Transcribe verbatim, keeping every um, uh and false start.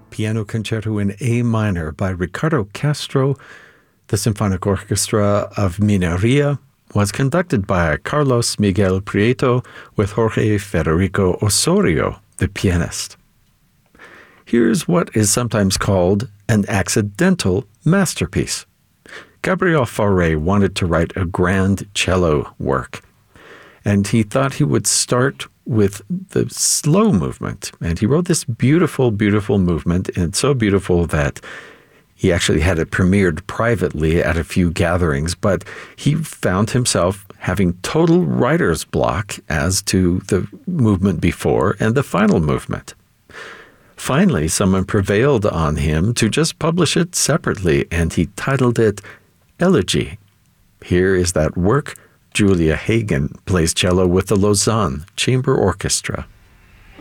Piano Concerto in A minor by Ricardo Castro. The Symphonic Orchestra of Mineria was conducted by Carlos Miguel Prieto with Jorge Federico Osorio, the pianist. Here's what is sometimes called an accidental masterpiece. Gabriel Fauré wanted to write a grand cello work, and he thought he would start with the slow movement. And he wrote this beautiful, beautiful movement, and so beautiful that he actually had it premiered privately at a few gatherings, but he found himself having total writer's block as to the movement before and the final movement. Finally, someone prevailed on him to just publish it separately, and he titled it Elegy. Here is that work. Julia Hagen plays cello with the Lausanne Chamber Orchestra.